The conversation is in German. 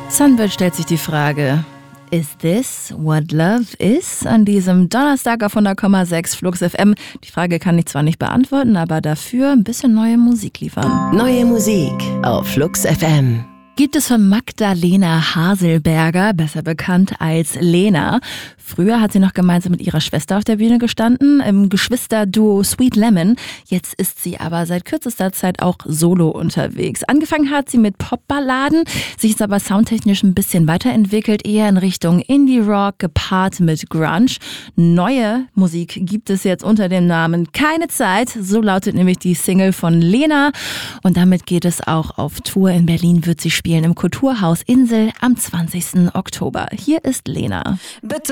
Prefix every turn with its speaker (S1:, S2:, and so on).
S1: Sunbird stellt sich die Frage, is this what love is? An diesem Donnerstag auf 100,6 Flux FM. Die Frage kann ich zwar nicht beantworten, aber dafür ein bisschen neue Musik liefern.
S2: Neue Musik auf Flux FM.
S1: Gibt es von Magdalena Haselberger, besser bekannt als Lena. Früher hat sie noch gemeinsam mit ihrer Schwester auf der Bühne gestanden, im Geschwisterduo Sweet Lemon. Jetzt ist sie aber seit kürzester Zeit auch solo unterwegs. Angefangen hat sie mit Popballaden, sich ist aber soundtechnisch ein bisschen weiterentwickelt, eher in Richtung Indie-Rock, gepaart mit Grunge. Neue Musik gibt es jetzt unter dem Namen Keine Zeit, so lautet nämlich die Single von Lena. Und damit geht es auch auf Tour. In Berlin wird sie spielen im Kulturhaus Insel am 20. Oktober. Hier ist Lena.
S2: Bitte